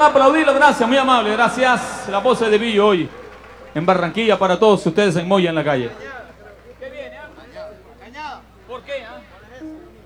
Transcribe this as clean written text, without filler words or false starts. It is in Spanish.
aplaudirlo, gracias, muy amable, gracias. La voz de Billo hoy en Barranquilla para todos ustedes en Moya en la calle. ¿Qué viene? ¿Por qué?